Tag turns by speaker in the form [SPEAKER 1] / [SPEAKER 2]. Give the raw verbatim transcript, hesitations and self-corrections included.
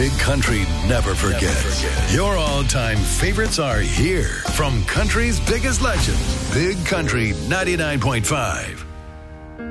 [SPEAKER 1] Big Country never forgets. Your all-time favorites are here from country's biggest legends. Big Country ninety-nine point five.